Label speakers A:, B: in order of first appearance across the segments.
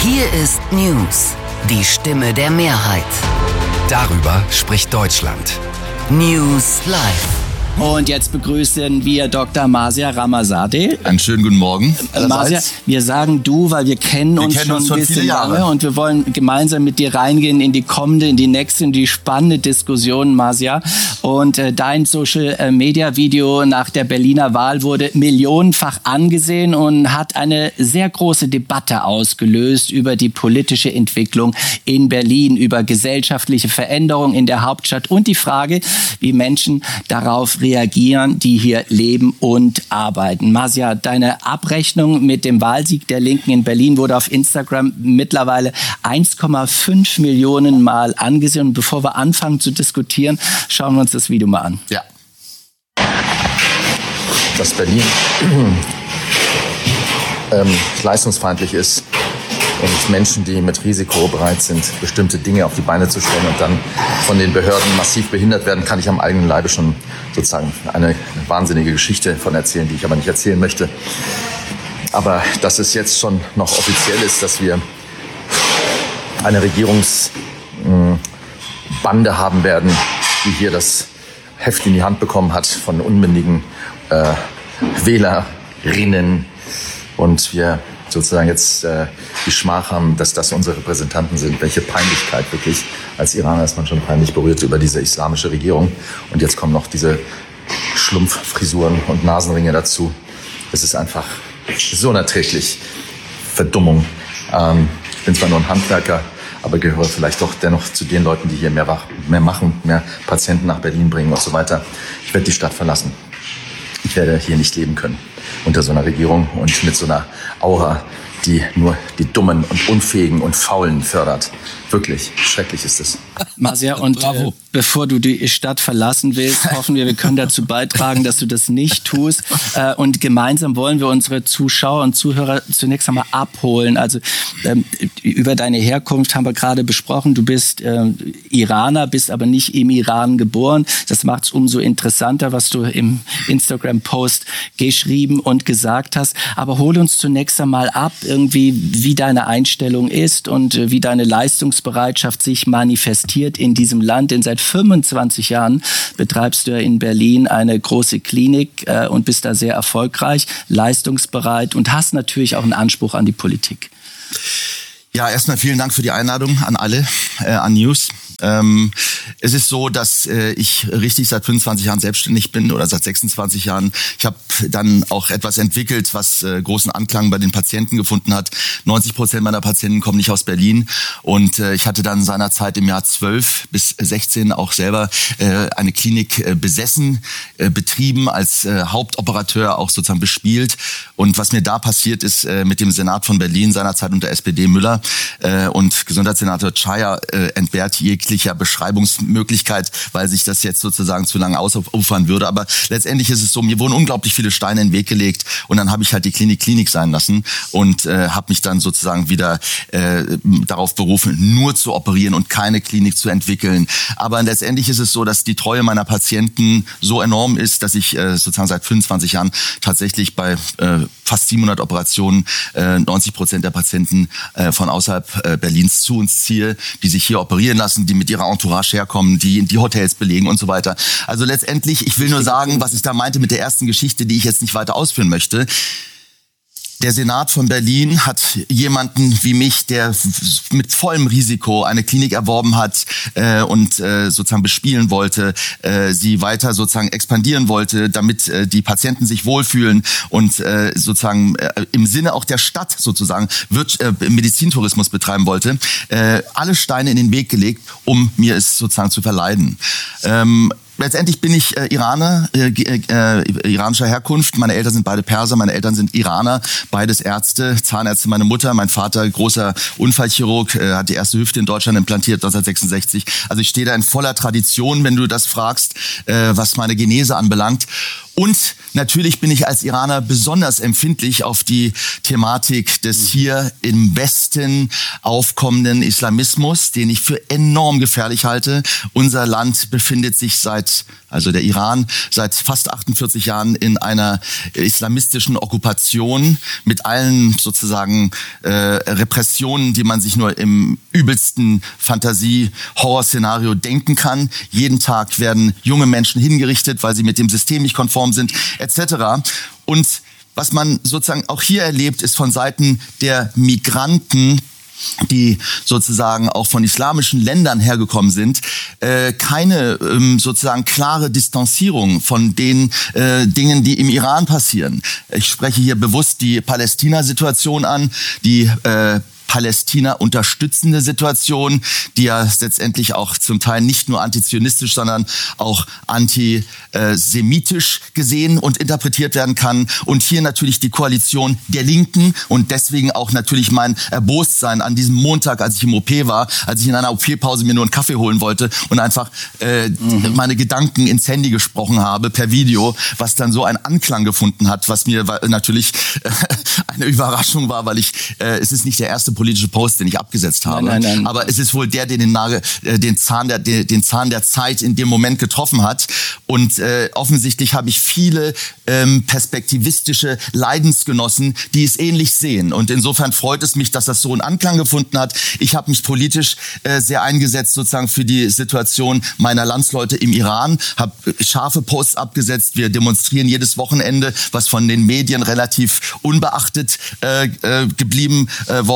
A: Hier ist News, die Stimme der Mehrheit. Darüber spricht Deutschland. News Live.
B: Und jetzt begrüßen wir Dr. Marcia Ramazadeh.
C: Einen schönen guten Morgen.
B: Marcia, wir sagen du, weil wir kennen uns schon ein bisschen lange und wir wollen gemeinsam mit dir reingehen in die kommende, in die nächste, in die spannende Diskussion, Marcia. Und dein Social-Media-Video nach der Berliner Wahl wurde millionenfach angesehen und hat eine sehr große Debatte ausgelöst über die politische Entwicklung in Berlin, über gesellschaftliche Veränderungen in der Hauptstadt und die Frage, wie Menschen darauf reagieren, die hier leben und arbeiten. Marcia, deine Abrechnung mit dem Wahlsieg der Linken in Berlin wurde auf Instagram mittlerweile 1,5 Millionen Mal angesehen. Und bevor wir anfangen zu diskutieren, schauen wir uns das Video mal an.
C: Ja. Dass Berlin leistungsfeindlich ist und Menschen, die mit Risiko bereit sind, bestimmte Dinge auf die Beine zu stellen und dann von den Behörden massiv behindert werden, kann ich am eigenen Leibe schon sozusagen eine wahnsinnige Geschichte von erzählen, die ich aber nicht erzählen möchte. Aber dass es jetzt schon noch offiziell ist, dass wir eine Regierungsbande haben werden, die hier das Heft in die Hand bekommen hat von unmündigen Wählerinnen und wir sozusagen jetzt die Schmach haben, dass das unsere Repräsentanten sind. Welche Peinlichkeit wirklich. Als Iraner ist man schon peinlich berührt über diese islamische Regierung. Und jetzt kommen noch diese Schlumpffrisuren und Nasenringe dazu. Es ist einfach so unerträglich. Verdummung. Ich bin zwar nur ein Handwerker, aber gehöre vielleicht doch dennoch zu den Leuten, die hier mehr machen, mehr Patienten nach Berlin bringen und so weiter. Ich werde die Stadt verlassen. Ich werde hier nicht leben können unter so einer Regierung und mit so einer Aura, die nur die Dummen und Unfähigen und Faulen fördert. Wirklich, schrecklich ist es.
B: Marcia, und bevor du die Stadt verlassen willst, hoffen wir können dazu beitragen, dass du das nicht tust. Und gemeinsam wollen wir unsere Zuschauer und Zuhörer zunächst einmal abholen. Also über deine Herkunft haben wir gerade besprochen. Du bist Iraner, bist aber nicht im Iran geboren. Das macht es umso interessanter, was du im Instagram-Post geschrieben und gesagt hast. Aber hol uns zunächst einmal ab, irgendwie, wie deine Einstellung ist und wie deine Leistungsbereitschaft sich manifestiert in diesem Land. Denn seit 25 Jahren betreibst du ja in Berlin eine große Klinik und bist da sehr erfolgreich, leistungsbereit und hast natürlich auch einen Anspruch an die Politik.
C: Ja, erstmal vielen Dank für die Einladung an alle, an News. Es ist so, dass ich richtig seit 25 Jahren selbstständig bin oder seit 26 Jahren. Ich habe dann auch etwas entwickelt, was großen Anklang bei den Patienten gefunden hat. 90% meiner Patienten kommen nicht aus Berlin und ich hatte dann seinerzeit im Jahr 12 bis 16 auch selber eine Klinik besessen, betrieben, als Hauptoperateur auch sozusagen bespielt. Und was mir da passiert ist mit dem Senat von Berlin seinerzeit unter SPD Müller und Gesundheitssenator Czaja entbehrt jeglicher Beschreibungsmöglichkeit, weil sich das jetzt sozusagen zu lange ausufern würde. Aber letztendlich ist es so, mir wurden unglaublich viele Steine in den Weg gelegt und dann habe ich halt die Klinik sein lassen und habe mich dann sozusagen wieder darauf berufen, nur zu operieren und keine Klinik zu entwickeln. Aber letztendlich ist es so, dass die Treue meiner Patienten so enorm ist, dass ich sozusagen seit 25 Jahren tatsächlich bei fast 700 Operationen 90% der Patienten von außerhalb Berlins zu uns ziehe, die sich hier operieren lassen, die mit ihrer Entourage herkommen, die Hotels belegen und so weiter. Also letztendlich, ich will nur sagen, was ich da meinte mit der ersten Geschichte, die ich jetzt nicht weiter ausführen möchte. Der Senat von Berlin hat jemanden wie mich, der mit vollem Risiko eine Klinik erworben hat und sozusagen bespielen wollte, sie weiter sozusagen expandieren wollte, damit die Patienten sich wohlfühlen und sozusagen im Sinne auch der Stadt sozusagen Medizintourismus betreiben wollte, alle Steine in den Weg gelegt, um mir es sozusagen zu verleiden. Letztendlich bin ich Iraner, iranischer Herkunft. Meine Eltern sind beide Perser, meine Eltern sind Iraner, beides Ärzte, Zahnärzte, meine Mutter. Mein Vater, großer Unfallchirurg, hat die erste Hüfte in Deutschland implantiert 1966. Also ich stehe da in voller Tradition, wenn du das fragst, was meine Genese anbelangt. Und natürlich bin ich als Iraner besonders empfindlich auf die Thematik des hier im Westen aufkommenden Islamismus, den ich für enorm gefährlich halte. Unser Land befindet sich seit also der Iran, seit fast 48 Jahren in einer islamistischen Okkupation mit allen sozusagen Repressionen, die man sich nur im übelsten Fantasie-Horror-Szenario denken kann. Jeden Tag werden junge Menschen hingerichtet, weil sie mit dem System nicht konform sind, etc. Und was man sozusagen auch hier erlebt, ist von Seiten der Migranten, die sozusagen auch von islamischen Ländern hergekommen sind, keine sozusagen klare Distanzierung von den Dingen, die im Iran passieren. Ich spreche hier bewusst die Palästina-Situation an, die Palästina unterstützende Situation, die ja letztendlich auch zum Teil nicht nur antizionistisch, sondern auch antisemitisch gesehen und interpretiert werden kann. Und hier natürlich die Koalition der Linken und deswegen auch natürlich mein Erbostsein an diesem Montag, als ich im OP war, als ich in einer OP-Pause mir nur einen Kaffee holen wollte und einfach meine Gedanken ins Handy gesprochen habe per Video, was dann so einen Anklang gefunden hat, was mir natürlich eine Überraschung war, weil es ist nicht der erste politische Post, den ich abgesetzt habe. Nein. Aber es ist wohl der den Zahn der Zeit in dem Moment getroffen hat. Und offensichtlich habe ich viele perspektivistische Leidensgenossen, die es ähnlich sehen. Und insofern freut es mich, dass das so einen Anklang gefunden hat. Ich habe mich politisch sehr eingesetzt sozusagen für die Situation meiner Landsleute im Iran, habe scharfe Posts abgesetzt. Wir demonstrieren jedes Wochenende, was von den Medien relativ unbeachtet geblieben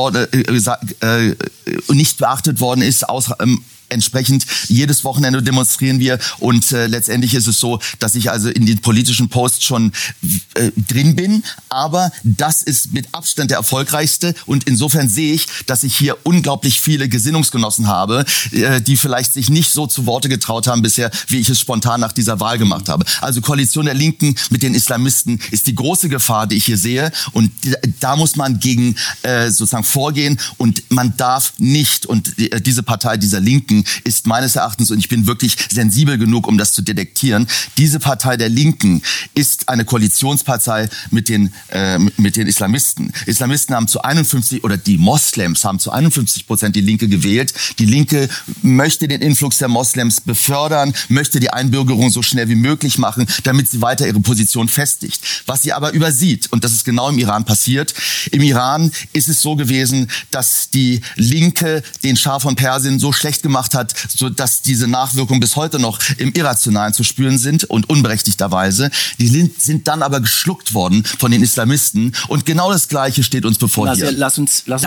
C: nicht beachtet worden ist, entsprechend jedes Wochenende demonstrieren wir und letztendlich ist es so, dass ich also in den politischen Posts schon drin bin, aber das ist mit Abstand der erfolgreichste und insofern sehe ich, dass ich hier unglaublich viele Gesinnungsgenossen habe, die vielleicht sich nicht so zu Worte getraut haben bisher, wie ich es spontan nach dieser Wahl gemacht habe. Also Koalition der Linken mit den Islamisten ist die große Gefahr, die ich hier sehe und da muss man gegen sozusagen vorgehen und man darf nicht und diese Partei dieser Linken ist meines Erachtens, und ich bin wirklich sensibel genug, um das zu detektieren, diese Partei der Linken ist eine Koalitionspartei mit den Islamisten. Islamisten haben zu 51, oder die Moslems haben zu 51% die Linke gewählt. Die Linke möchte den Influx der Moslems befördern, möchte die Einbürgerung so schnell wie möglich machen, damit sie weiter ihre Position festigt. Was sie aber übersieht, und das ist genau im Iran passiert, im Iran ist es so gewesen, dass die Linke den Schah von Persien so schlecht gemacht hat, so dass diese Nachwirkungen bis heute noch im Irrationalen zu spüren sind und unberechtigterweise. Die sind dann aber geschluckt worden von den Islamisten und genau das Gleiche steht uns bevor hier.
D: Dazu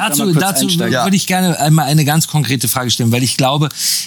D: würde ich gerne einmal eine ganz konkrete Frage stellen, weil ich glaube,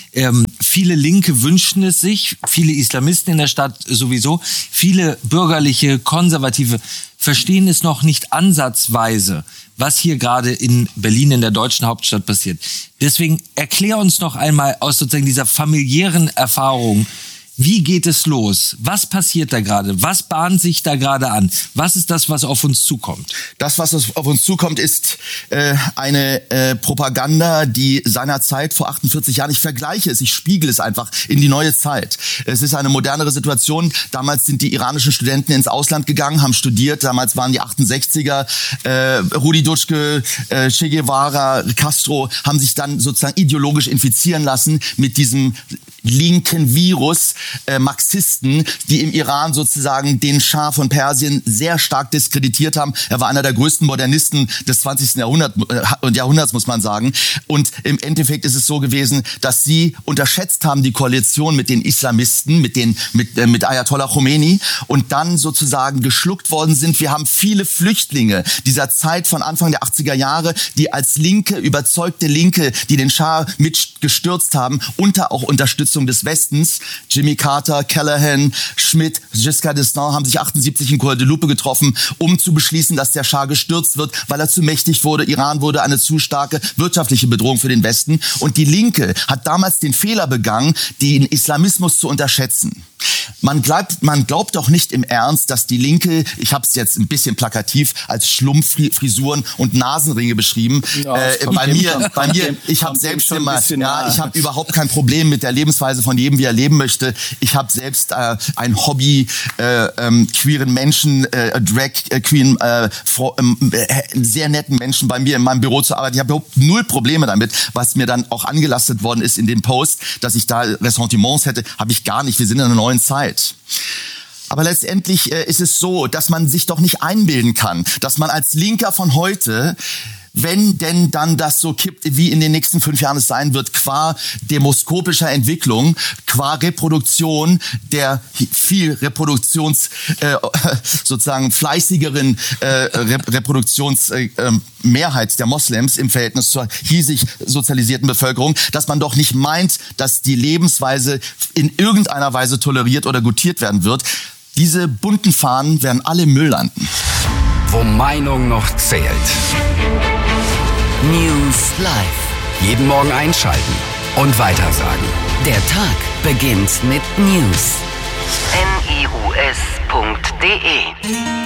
D: viele Linke wünschen es sich, viele Islamisten in der Stadt sowieso, viele bürgerliche, konservative verstehen es noch nicht ansatzweise, was hier gerade in Berlin, in der deutschen Hauptstadt passiert. Deswegen erklär uns noch einmal aus sozusagen dieser familiären Erfahrung, wie geht es los? Was passiert da gerade? Was bahnt sich da gerade an? Was ist das, was auf uns zukommt?
C: Das, was auf uns zukommt, ist eine Propaganda, die seinerzeit vor 48 Jahren, ich vergleiche es, ich spiegele es einfach in die neue Zeit. Es ist eine modernere Situation. Damals sind die iranischen Studenten ins Ausland gegangen, haben studiert. Damals waren die 68er, Rudi Dutschke, Che Guevara, Castro, haben sich dann sozusagen ideologisch infizieren lassen mit diesem linken Virus, Marxisten, die im Iran sozusagen den Schah von Persien sehr stark diskreditiert haben. Er war einer der größten Modernisten des 20. Jahrhunderts, muss man sagen. Und im Endeffekt ist es so gewesen, dass sie unterschätzt haben, die Koalition mit den Islamisten, mit Ayatollah Khomeini und dann sozusagen geschluckt worden sind. Wir haben viele Flüchtlinge dieser Zeit von Anfang der 80er Jahre, die als Linke, überzeugte Linke, die den Schah mitgestürzt haben, unter auch Unterstützung des Westens. Jimmy Carter, Callahan, Schmidt, Giscard d'Estaing haben sich 78 in Guadeloupe getroffen, um zu beschließen, dass der Schah gestürzt wird, weil er zu mächtig wurde. Iran wurde eine zu starke wirtschaftliche Bedrohung für den Westen. Und die Linke hat damals den Fehler begangen, den Islamismus zu unterschätzen. Man glaubt doch nicht im Ernst, dass die Linke, ich habe es jetzt ein bisschen plakativ als Schlumpffrisuren und Nasenringe beschrieben.
B: Ja,
C: bei mir, ich habe selbst immer, ich habe überhaupt kein Problem mit der Lebensweise von jedem, wie er leben möchte. Ich habe selbst ein Hobby, queeren Menschen, Drag Queen, sehr netten Menschen bei mir in meinem Büro zu arbeiten. Ich habe überhaupt null Probleme damit, was mir dann auch angelastet worden ist in dem Post, dass ich da Ressentiments hätte, habe ich gar nicht. Wir sind in einer neuen Zeit. Aber letztendlich ist es so, dass man sich doch nicht einbilden kann, dass man als Linker von heute, wenn denn dann das so kippt, wie in den nächsten 5 Jahren es sein wird, qua demoskopischer Entwicklung, qua Reproduktion der viel sozusagen fleißigeren Reproduktionsmehrheit der Moslems im Verhältnis zur hiesig sozialisierten Bevölkerung, dass man doch nicht meint, dass die Lebensweise in irgendeiner Weise toleriert oder gutiert werden wird. Diese bunten Fahnen werden alle im Müll landen.
A: Wo Meinung noch zählt. News Live. Jeden Morgen einschalten und weitersagen. Der Tag beginnt mit News. NIUS.de